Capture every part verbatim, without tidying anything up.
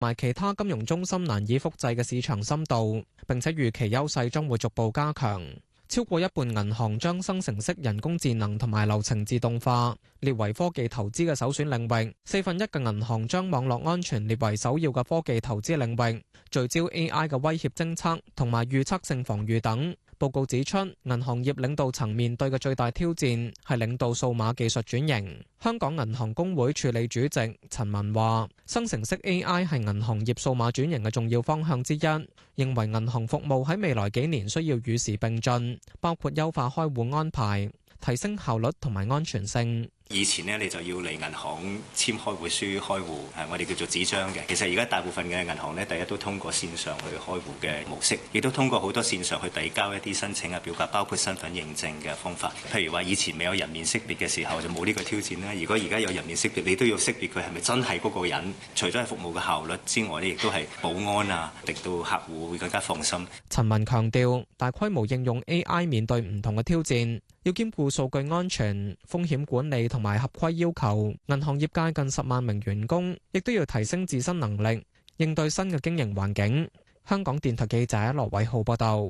埋其他金融中心難以複製嘅市場深度，並且預期優勢將會逐步加強。超過一半銀行將生成式人工智能同埋流程自動化列為科技投資嘅首選領域，四分一嘅銀行將網絡安全列為首要嘅科技投資領域，聚焦 A I 嘅威脅偵測同埋預測性防禦等。報告指出，銀行業領導層面對嘅最大挑戰係領導數碼技術轉型。香港銀行公會署理主席陳文話，生成式 A I 係銀行業數碼轉型嘅重要方向之一，認為銀行服務喺未來幾年需要與時並進，包括優化開戶安排，提升效率同埋安全性。 以前呢，你就要嚟銀行簽開戶書開戶，係我哋叫做紙張嘅。其實而家大部分嘅銀行呢，第一都通過線上去開戶嘅模式，亦都通過好多線上去遞交一啲申請嘅表格，包括身份認證嘅方法。譬如話以前未有人面識別嘅時候，就冇呢個挑戰啦。如果而家有人面識別，你都要識別佢係咪真係嗰個人。除咗係服務嘅效率之外呢，亦都係保安啊，令到客戶會更加放心。 陳文強調，大規模應用 A I 面對唔同嘅挑戰，要兼顧數據安全、風險管理同埋合規要求。銀行業界近十萬名員工，亦都要提升自身能力，應對新嘅經營環境。香港電台記者羅偉浩報道。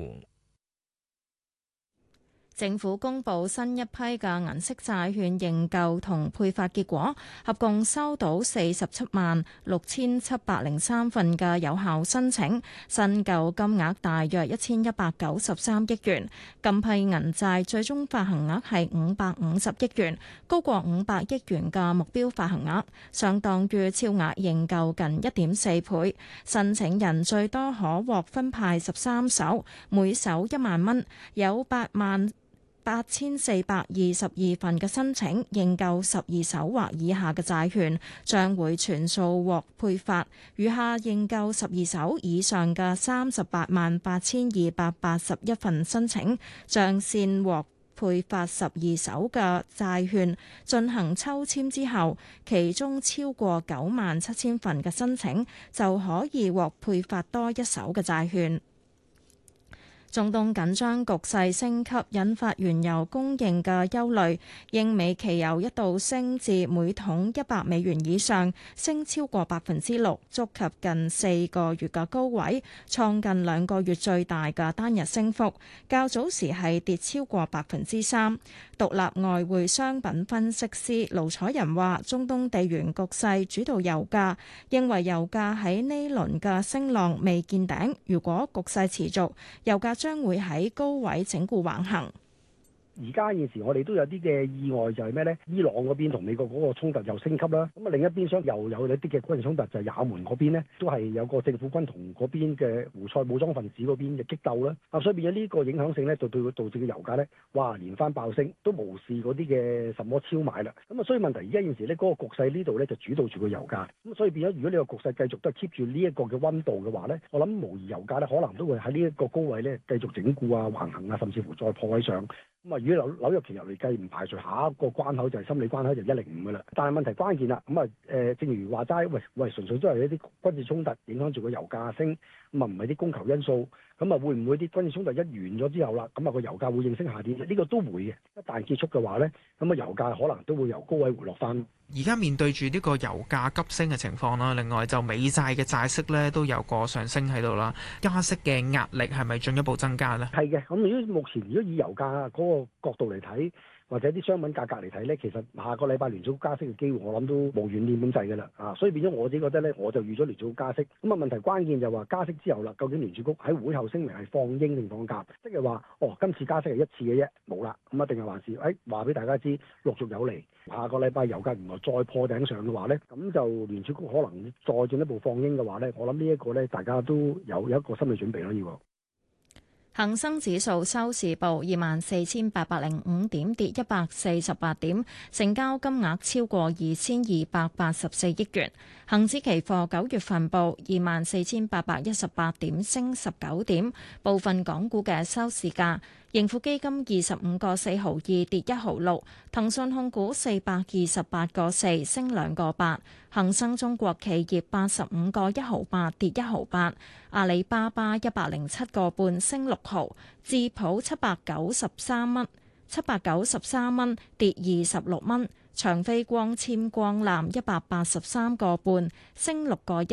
政府公布新一批嘅銀色債券認購同配發結果，合共收到四十七萬六千七百零三份嘅有效申請，申購金額大約一千一百九十三億元。近批銀債最終發行額係五百五十億元，高過五百億元嘅目標發行額，相當於超額認購近一點四倍。申請人最多可獲分派十三手，每手一萬蚊，有八萬八千四百二十二份嘅申請，認購十二手或以下嘅債券將會全數獲配發，餘下認購十二手以上嘅三十八萬八千二百八十一份申請，將先獲配發十二手嘅債券進行抽籤之後，其中超過九萬七千份嘅申請就可以獲配發多一手嘅債券。中東緊張局勢升級，引發原油供應嘅憂慮。英美期油一度升至每桶一百美元以上，升超過百分之六，觸及近四個月嘅高位，創近兩個月最大嘅單日升幅。較早時係跌超過百分之三。獨立外匯商品分析師盧彩仁話：中東地緣局勢主導油價，認為油價喺呢輪嘅升浪未見頂。如果局勢持續，油價將會喺高位整固橫行。 而家現時我哋都有啲嘅意外，就係咩呢？伊朗嗰邊同美國嗰個衝突又升級啦。咁啊另一邊廂又有一啲嘅軍事衝突，就係也門嗰邊呢，都係有個政府軍同嗰邊嘅胡塞武裝分子嗰邊嘅激鬥啦。啊，所以變咗呢個影響性呢，就對導致嘅油價呢，哇連番爆升，都無視嗰啲嘅什麼超買啦。咁啊，所以問題而家現時呢，嗰個局勢呢度呢，就主導住個油價。咁所以變咗，如果你個局勢繼續都係 keep 住呢一個嘅溫度嘅話呢，我諗無疑油價呢，可能都會喺呢一個高位呢，繼續整固啊、橫行啊，甚至乎再破位上。咁啊，如果紐紐約期油嚟計，唔排除下一個關口就係心理關口，就一零五嘅啦。但係問題關鍵啦，咁啊誒，正如話齋，喂喂，純粹都係一啲軍事衝突影響住個油價升，咁啊唔係啲供求因素，咁啊會唔會啲軍事衝突一完咗之後啦，咁啊個油價會應聲下跌？呢、這個都會嘅。一旦結束嘅話咧，咁啊油價可能都會由高位回落翻。 而家面對住呢個油價急升嘅情況啦，另外就美債嘅債息咧都有個上升喺度啦，加息嘅壓力係咪進一步增加呢？ 係嘅，咁如果目前如果以油價嗰個角度嚟睇，或者啲商品價格嚟睇咧，其實下個禮拜聯儲局加息嘅機會，我諗都無懸念咁滯㗎啦，啊，所以變咗我自己覺得咧，我就預咗聯儲局加息。咁啊問題關鍵就話加息之後啦，究竟聯儲局喺會後聲明係放鷹定放鴿？即係話哦，今次加息係一次嘅啫，冇啦，咁啊定係還是誒話俾大家知陸續有嚟？下個禮拜油價原來再破頂上嘅話咧，咁就聯儲局可能再進一步放鷹嘅話咧，我諗呢一個咧大家都有有一個心理準備咯，要。 恒生指數收市報二萬四千八百零五點，跌一百四十八點，成交金額超過二千二百八十四億元。恒指期貨九月份報二萬四千八百一十八點，升十九點。部分港股嘅收市價：盈富基金二十五個四毫二，跌一毫六；騰訊控股四百二十八個四，升兩個八；恒生中國企業八十五個一毫八，跌一毫八；阿里巴巴一百零七個半，升六毫；智普七百九十三蚊，七百九十三蚊，跌二十六蚊；長飛光纖光纜一百八十三個半，升六個一；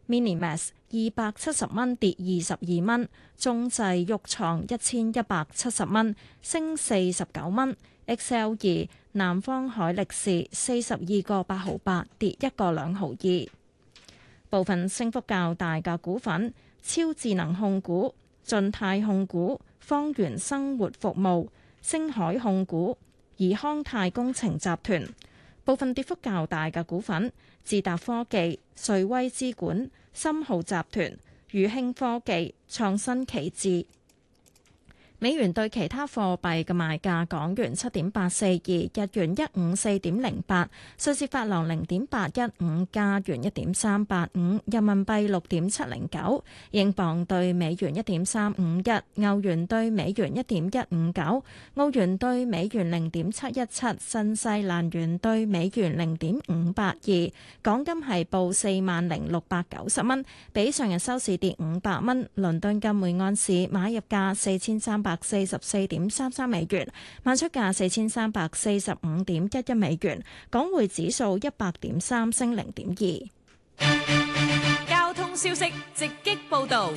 Minimax 二百七十蚊跌二十二蚊，中製旭創一千一百七十蚊升四十九蚊。X L 二南方海力士四十二個八毫八跌一個兩毫二。部分升幅較大嘅股份：超智能控股、晉泰控股、方圓生活服務、星海控股、怡康泰工程集團。部分跌幅較大嘅股份：智達科技、瑞威資管、深浩集團、宇興科技、創新奇智。美元對其他貨幣嘅賣價：港元七點八四二，日元一五四點零八，瑞士法郎零點八一五，加元一點三八五，人民幣六點七零九，英鎊對美元一點三五一，歐元對美元一點一五九，澳元對美元零點七一七，新西蘭元對美元零點五八二。港金係報四萬零六百九十蚊，比上日收市跌五百蚊。倫敦金每安士買入價四千三百四十四點三三美元，賣出價四千三百四十五點一一美元。港匯指數一百點三升零點二。 交通消息直擊報道。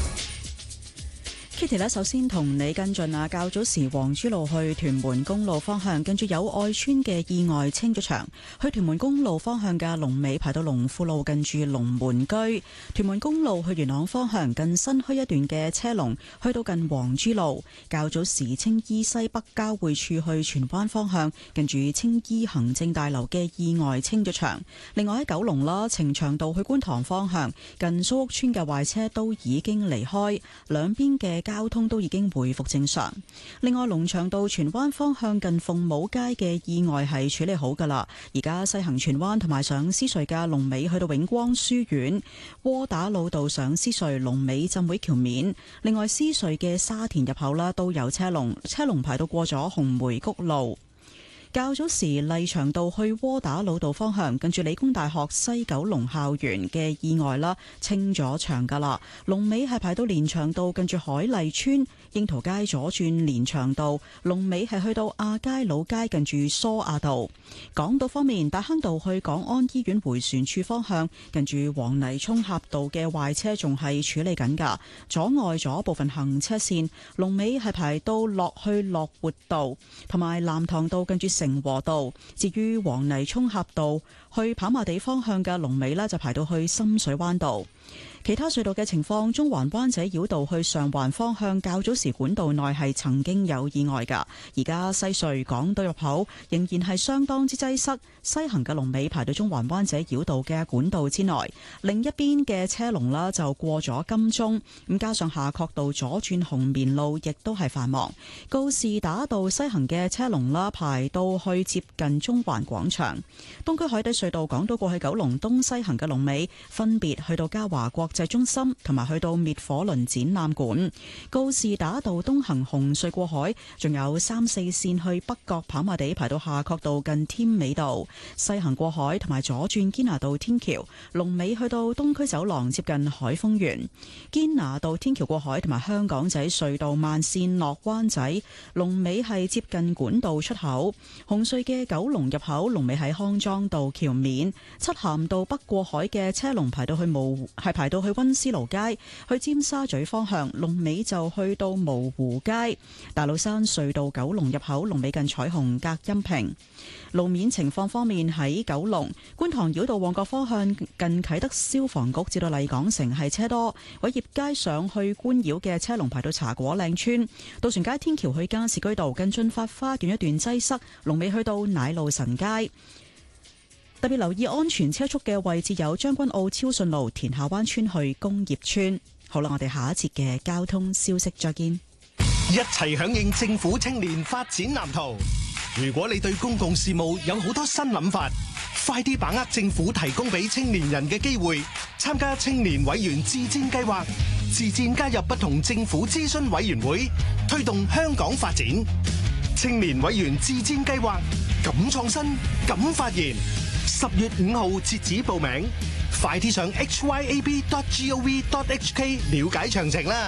Kitty 咧，首先同你跟進啊，較早時黃珠路去屯門公路方向，跟住有愛村嘅意外清咗場，去屯門公路方向嘅龍尾排到龍富路，近住龍門居。屯門公路去元朗方向，近新墟一段嘅車龍去到近黃珠路。較早時青衣西北交匯處去荃灣方向，近住青衣行政大樓嘅意外清咗場。另外喺九龍啦，呈祥道去觀塘方向，近蘇屋村嘅壞車都已經離開，兩邊嘅交通都已經回復正常。另外，龍翔道荃灣方向近鳳舞街嘅意外係處理好噶啦。而家西行荃灣同埋上獅隧嘅龍尾去到永光書院，窩打老道上獅隧龍尾浸會橋面。另外，獅隧嘅沙田入口啦都有車龍，車龍排到過咗紅梅谷路。較早時麗翔道去窩打老道方向，近住理工大學西九龍校園嘅意外啦，清咗場噶啦。龍尾係排到連翔道，近住海麗村櫻桃街左轉連翔道，龍尾係去到亞皆老街，近住蘇亞道。港島方面，大坑道去港安醫院迴旋處方向，近住黃泥涌峽道嘅壞車仲係處理緊噶，阻礙咗部分行車線。龍尾係排到落去樂活道同埋藍塘道，近住成和道。至於黃泥涌峽道去跑馬地方向嘅龍尾呢，就排到去深水灣道。其他隧道嘅情況，中環灣仔繞道去上環方向，較早時管道內係曾經有意外㗎，而家西隧港島入口仍然係相當之擠塞，西行嘅龍尾排到中環灣仔繞道嘅管道之內，另一邊嘅車龍啦就過咗金鐘，咁加上夏慤道左轉紅棉路亦都係繁忙，告士打道西行嘅車龍啦排到去接近中環廣場，東區海底隧道港島過去九龍東西行嘅龍尾分別去到嘉華國際中心同埋去到滅火輪展覽館，告士打道東行紅隧過海，仲有三四線去北角跑馬地排到夏慤道近添美道，西行過海同埋左轉堅拿道天橋，龍尾去到東區走廊接近海峰園，堅拿道天橋過海同埋香港仔隧道慢線落灣仔，龍尾係接近管道出口，紅隧嘅九龍入口龍尾喺康莊道橋面，漆咸道北過海嘅車龍排到去蕪係排到去溫思勞街，去尖沙咀方向龍尾就去到蕪湖街，大老山隧道九龍入口龍尾近彩虹隔音屏。路面情況方面，喺九龍觀塘繞道旺角方向近啟德消防局至到麗港城係車多，偉業街上去觀繞嘅車龍排到茶果嶺村，渡船街天橋去加士居道近駿發花園一段擠塞，龍尾去到奶路臣街。特別留意安全車速嘅位置有將軍澳超順路田下灣村去工業村。好啦，我哋下一節嘅交通消息再見。 一齊響應政府青年發展藍圖。如果你對公共事務有好多新諗法，快啲把握政府提供俾青年人嘅機會，參加青年委員自薦計劃，自薦加入不同政府諮詢委員會，推動香港發展。青年委員自薦計劃，敢創新，敢發言。十月五號截止報名，快啲上 h y a b dot gov dot h k 了解詳情啦！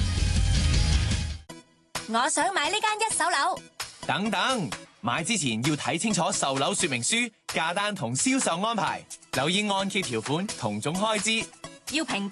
我想買呢間一手樓。 等等，買之前要睇清楚售樓說明書、價單同銷售安排，留意按揭條款同總開支。 要評估。